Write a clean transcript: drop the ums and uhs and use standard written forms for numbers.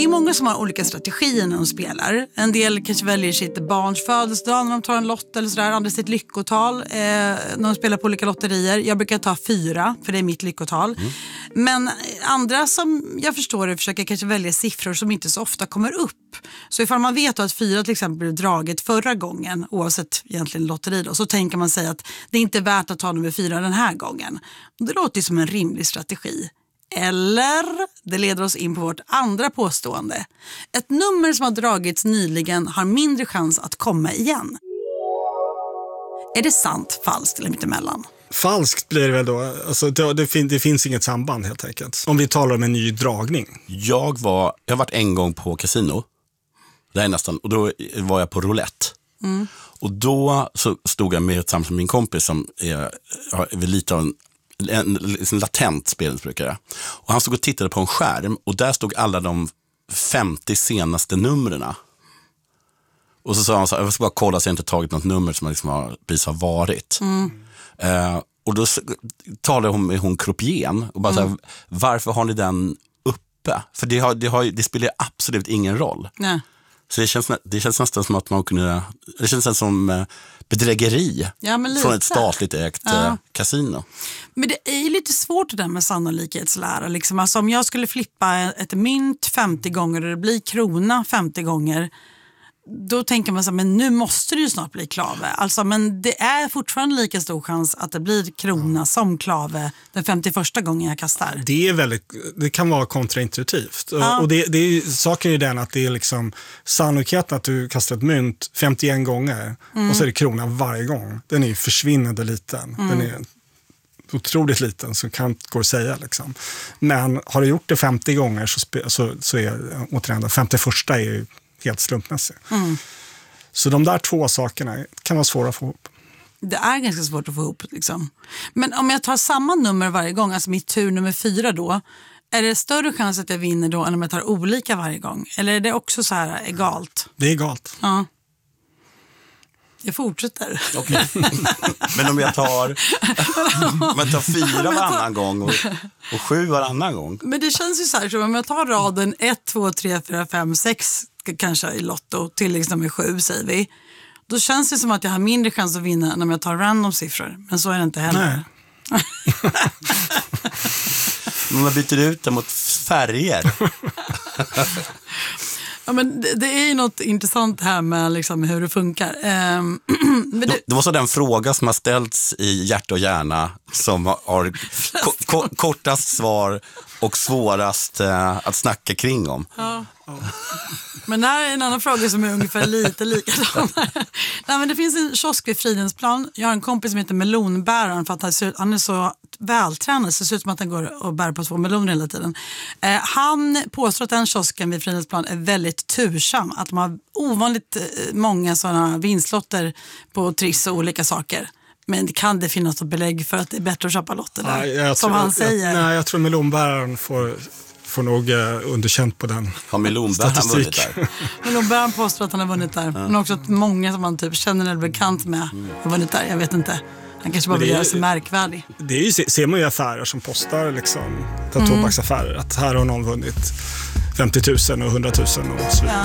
är många som har olika strategier när de spelar. En del kanske väljer sitt barns födelsedag när de tar en lott eller sådär. Andra sitt lyckotal när de spelar på olika lotterier. Jag brukar ta 4 för det är mitt lyckotal. Men andra som jag förstår det försöker kanske välja siffror som inte så ofta kommer upp. Så ifall man vet att 4 till exempel blev draget förra gången, oavsett egentligen lotteri då, så tänker man sig att det är inte värt att ta nummer 4 den här gången. Det låter ju som en rimlig strategi. Eller det leder oss in på vårt andra påstående. Ett nummer som har dragits nyligen har mindre chans att komma igen. Är det sant, falskt eller mittemellan? Falskt blir det väl då. Alltså, det finns inget samband helt enkelt. Om vi talar om en ny dragning. Jag har varit en gång på kasino. Det är nästan, och då var jag på roulette. Och då så stod jag med tillsammans med min kompis som är lite av en latent spelmissbrukare. Och han stod och tittade på en skärm och där stod alla de 50 senaste numren. Och så sa han så här, jag ska bara kolla så jag inte tagit något nummer som liksom precis har varit. Och då talade hon med hon croupieren och bara så här, varför har ni den uppe? För det spelar absolut ingen roll. Nej. Så det känns nästan som att man kunde, det känns nästan som bedrägeri från ett statligt ägt kasino. Men det är ju lite svårt det där med sannolikhetslära. Liksom. Alltså, om jag skulle flippa ett mynt 50 gånger och det blir krona 50 gånger, då tänker man så här, men nu måste det ju snart bli klave. Alltså, men det är fortfarande lika stor chans att det blir krona som klave den 51:a gången jag kastar. Det kan vara kontraintuitivt. Och saken är den att det är liksom sannolikheten att du kastar ett mynt 51 gånger och så är det krona varje gång. Den är ju försvinnande liten. Den är otroligt liten så går att säga liksom. Men har du gjort det 50 gånger så är återigen den 51:a är ju helt slumpmässig. Så de där 2 sakerna kan vara svåra att få ihop. Det är ganska svårt att få ihop liksom. Men om jag tar samma nummer varje gång, alltså mitt tur nummer 4 då, är det större chans att jag vinner då än om jag tar olika varje gång? Eller är det också så här egalt? Det är egalt. Ja. Jag fortsätter. Okay. Men om jag tar 4 varannan gång och 7 varannan gång. Men det känns ju så här, så om jag tar raden 1, 2, 3, 4, 5, 6 kanske i lotto till liksom 7 säger vi. Då känns det som att jag har mindre chans att vinna än om jag tar random siffror. Men så är det inte heller. Nej. Men man byter ut det mot färger. Ja, men det är ju något intressant här med liksom hur det funkar. Men det var så den fråga som har ställts i Hjärta och hjärna som har kortast svar och svårast att snacka kring om. Ja. Men det här är en annan fråga som är ungefär lite likadan. Nej, men det finns en kiosk vid Fridhemsplan. Jag har en kompis som heter melonbäraren för att han är så vältränad så det ser ut som att han går och bär på 2 meloner hela tiden. Han påstår att den kiosken vid Fridhemsplan är väldigt tursam. Att de har ovanligt många sådana vinstlotter på Triss och olika saker. Men kan det finnas ett belägg för att det är bättre att köpa lotter där? Som han säger. Jag tror melonbäraren får nog underkänt på den. Har melonbäraren vunnit där? Melonbäraren påstår att han har vunnit där. Men också att många som man typ känner eller bekant med har vunnit där. Jag vet inte. Han kanske bara vill göra sig märkvärdig. Det är ju, ser man ju affärer som postar liksom, tobaksaffärer. Att här har någon vunnit 50 000 och 100 000 och så vidare.